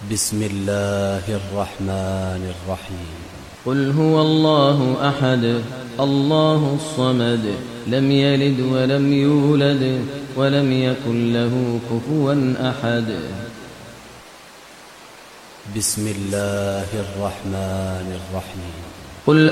بسم الله الرحمن الرحيم. قل هو الله أحد الله الصمد لم يلد ولم يولد ولم يكن له كفوا أحد. بسم الله الرحمن الرحيم. قل